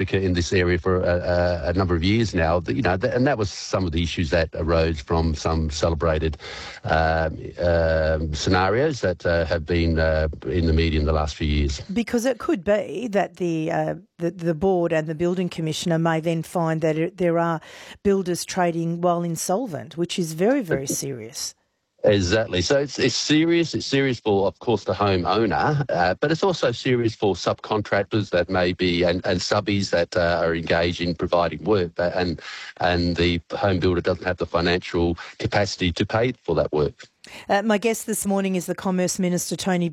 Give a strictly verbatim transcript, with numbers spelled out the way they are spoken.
advocate in this area for a, a, a number of years now. You know, and that was some of the issues that arose from some celebrated um, um, scenarios that uh, have been uh, in the media in the last few years. Because it could be that the, uh, the the board and the building commissioner may then find that it, there are builders trading while insolvent, which is very, very serious. Exactly. So it's it's serious. It's serious for, of course, the homeowner, uh, but it's also serious for subcontractors that may be and, and subbies that uh, are engaged in providing work, and and the home builder doesn't have the financial capacity to pay for that work. Uh, my guest this morning is the Commerce Minister, Tony